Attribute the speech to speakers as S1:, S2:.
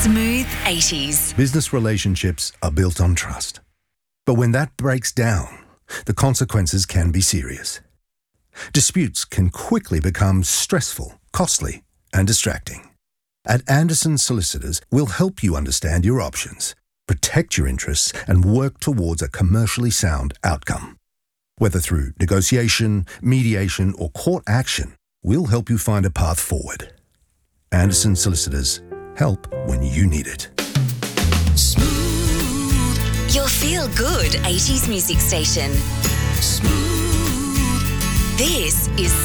S1: Smooth 80s.
S2: Business relationships are built on trust. But when that breaks down, the consequences can be serious. Disputes can quickly become stressful, costly, and distracting. At Anderson Solicitors, we'll help you understand your options, protect your interests, and work towards a commercially sound outcome. Whether through negotiation, mediation, or court action, we'll help you find a path forward. Anderson Solicitors, help when you need it.
S1: Smooth. Your feel-good 80s music station. Smooth. This is